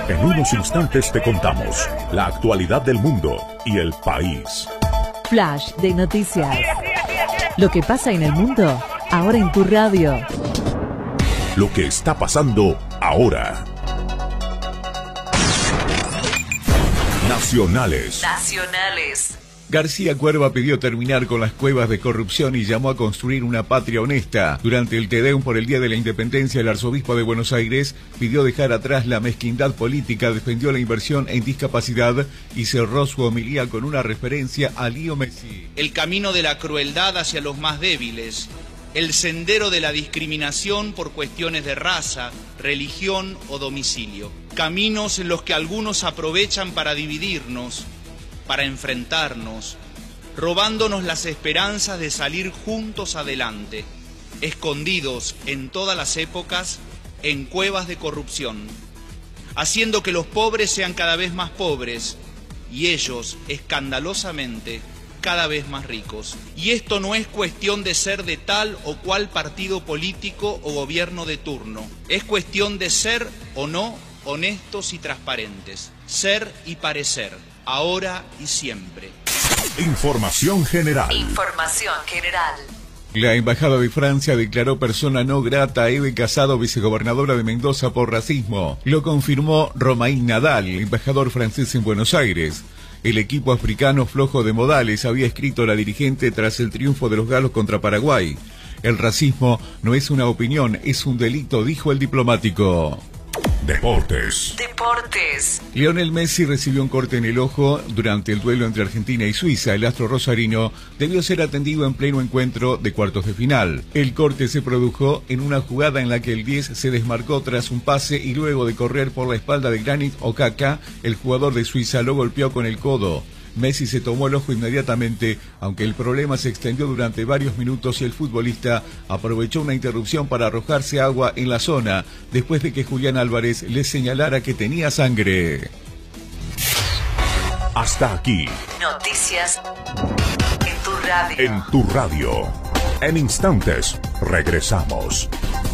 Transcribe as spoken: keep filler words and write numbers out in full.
En unos instantes te contamos la actualidad del mundo y el país. Flash de noticias. Lo que pasa en el mundo, ahora en tu radio. Lo que está pasando ahora. Nacionales. Nacionales. García Cuerva pidió terminar con las cuevas de corrupción y llamó a construir una patria honesta. Durante el Te Deum por el Día de la Independencia, el arzobispo de Buenos Aires pidió dejar atrás la mezquindad política, defendió la inversión en discapacidad y cerró su homilía con una referencia a Leo Messi. El camino de la crueldad hacia los más débiles, el sendero de la discriminación por cuestiones de raza, religión o domicilio. Caminos en los que algunos aprovechan para dividirnos, para enfrentarnos, robándonos las esperanzas de salir juntos adelante, escondidos en todas las épocas en cuevas de corrupción, haciendo que los pobres sean cada vez más pobres y ellos, escandalosamente, cada vez más ricos. Y esto no es cuestión de ser de tal o cual partido político o gobierno de turno, es cuestión de ser o no honestos y transparentes, ser y parecer, ahora y siempre. Información general. Información general. La Embajada de Francia declaró persona no grata a Eve Casado, vicegobernadora de Mendoza, por racismo. Lo confirmó Romain Nadal, embajador francés en Buenos Aires. El equipo africano flojo de modales había escrito a la dirigente tras el triunfo de los galos contra Paraguay. El racismo no es una opinión, es un delito, dijo el diplomático. Deportes. Deportes. Lionel Messi recibió un corte en el ojo durante el duelo entre Argentina y Suiza. El astro rosarino debió ser atendido en pleno encuentro de cuartos de final. El corte se produjo en una jugada en la que el diez se desmarcó tras un pase y luego de correr por la espalda de Granit Xhaka, el jugador de Suiza lo golpeó con el codo. Messi se tomó el ojo inmediatamente, aunque el problema se extendió durante varios minutos y el futbolista aprovechó una interrupción para arrojarse agua en la zona, después de que Julián Álvarez le señalara que tenía sangre. Hasta aquí. Noticias en tu radio. En tu radio. En instantes, regresamos.